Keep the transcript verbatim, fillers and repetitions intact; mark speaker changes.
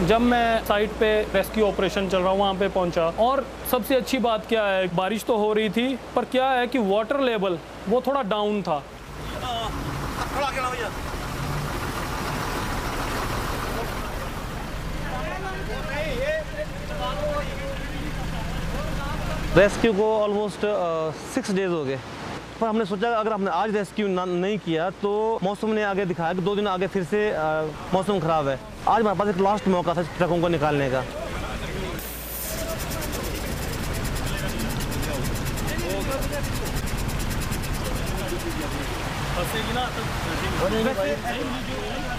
Speaker 1: जब मैं साइट पे रेस्क्यू ऑपरेशन चल रहा हूँ वहाँ पे पहुँचा, और सबसे अच्छी बात क्या है, बारिश तो हो रही थी पर क्या है कि वाटर लेवल वो थोड़ा डाउन था।
Speaker 2: रेस्क्यू को ऑलमोस्ट सिक्स डेज हो गए, पर हमने सोचा अगर हमने आज रेस्क्यू नहीं किया तो मौसम ने आगे दिखाया कि दो दिन आगे फिर से आ, मौसम ख़राब है। आज हमारे पास एक लास्ट मौका था ट्रकों को निकालने का।
Speaker 1: फंसेगी ना तो